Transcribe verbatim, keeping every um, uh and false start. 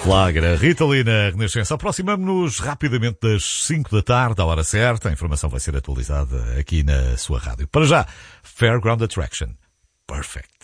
Flagra, Rita Lee na Renascença. Aproximamos-nos rapidamente das cinco da tarde, à hora certa. A informação vai ser atualizada aqui na sua rádio. Para já, Fairground Attraction. Perfect.